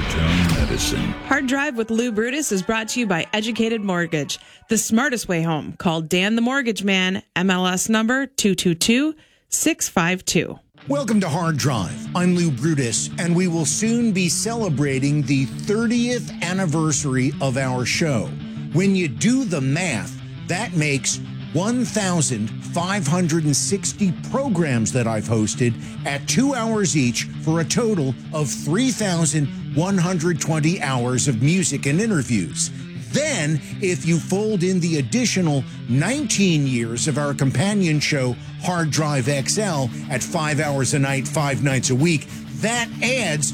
Tone Medicine. Hard Drive with Lou Brutus is brought to you by Educated Mortgage, the smartest way home. Call Dan the Mortgage Man, MLS number 222652. Welcome to Hard Drive. I'm Lou Brutus, and we will soon be celebrating the 30th anniversary of our show. When you do the math, that makes 1,560 programs that I've hosted at 2 hours each for a total of 3,120 hours of music and interviews. Then, if you fold in the additional 19 years of our companion show, Hard Drive XL, at 5 hours a night, 5 nights a week, that adds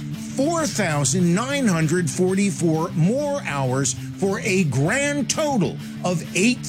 4,944 more hours for a grand total of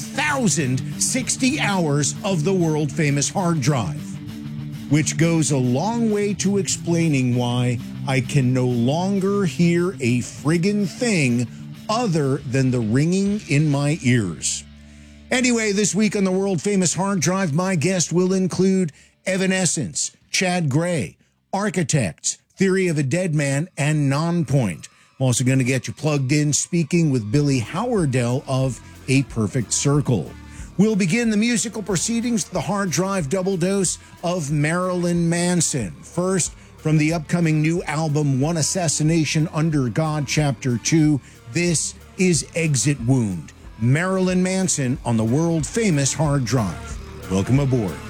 8,060 hours of the world-famous Hard Drive, which goes a long way to explaining why I can no longer hear a friggin' thing other than the ringing in my ears. Anyway, this week on the world-famous Hard Drive, my guest will include Evanescence, Chad Gray, Architects, Theory of a Dead Man, and Nonpoint. I'm also going to get you plugged in speaking with Billy Howerdel of A Perfect Circle. We'll begin the musical proceedings with the Hard Drive double dose of Marilyn Manson. First, from the upcoming new album, One Assassination Under God, Chapter 2, this is Exit Wound. Marilyn Manson on the world-famous Hard Drive. Welcome aboard.